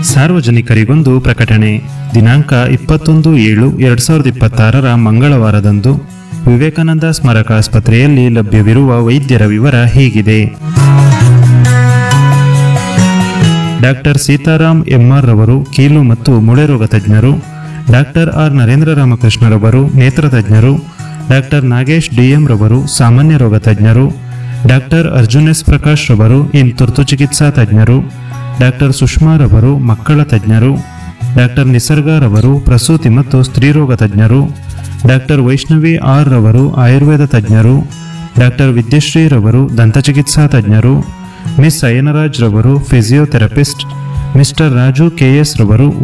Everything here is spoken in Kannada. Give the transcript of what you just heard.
ಸಾರ್ವಜನಿಕರಿಗೊಂದು ಪ್ರಕಟಣೆ. ದಿನಾಂಕ 21/7/2026 ಮಂಗಳವಾರದಂದು ವಿವೇಕಾನಂದ ಸ್ಮಾರಕ ಆಸ್ಪತ್ರೆಯಲ್ಲಿ ಲಭ್ಯವಿರುವ ವೈದ್ಯರ ವಿವರ ಹೀಗಿದೆ. ಡಾಕ್ಟರ್ ಸೀತಾರಾಮ್ ಎಂಆರ್ ರವರು ಕೀಲು ಮತ್ತು ಮೂಳೆ ರೋಗ ತಜ್ಞರು. ಡಾಕ್ಟರ್ ಆರ್ ನರೇಂದ್ರ ರಾಮಕೃಷ್ಣರವರು ನೇತ್ರ ತಜ್ಞರು. ಡಾಕ್ಟರ್ ನಾಗೇಶ್ ಡಿಎಂ ರವರು ಸಾಮಾನ್ಯ ರೋಗ ತಜ್ಞರು. ಡಾಕ್ಟರ್ ಅರ್ಜುನ್ ಎಸ್ ಪ್ರಕಾಶ್ ರವರು ತುರ್ತು ಚಿಕಿತ್ಸಾ ತಜ್ಞರು. ಡಾಕ್ಟರ್ ಸುಷ್ಮಾ ರವರು ಮಕ್ಕಳ ತಜ್ಞರು. ಡಾಕ್ಟರ್ ನಿಸರ್ಗ ರವರು ಪ್ರಸೂತಿ ಮತ್ತು ಸ್ತ್ರೀರೋಗ ತಜ್ಞರು. ಡಾಕ್ಟರ್ ವೈಷ್ಣವಿ ಆರ್ ರವರು ಆಯುರ್ವೇದ ತಜ್ಞರು. ಡಾಕ್ಟರ್ ವಿದ್ಯಶ್ರೀ ರವರು ದಂತಚಿಕಿತ್ಸಾ ತಜ್ಞರು. ಮಿಸ್ ಅಯ್ಯನರಾಜ್ ರವರು ಫಿಸಿಯೋಥೆರಪಿಸ್ಟ್. ಮಿಸ್ಟರ್ ರಾಜು ಕೆಎಸ್ ರವರು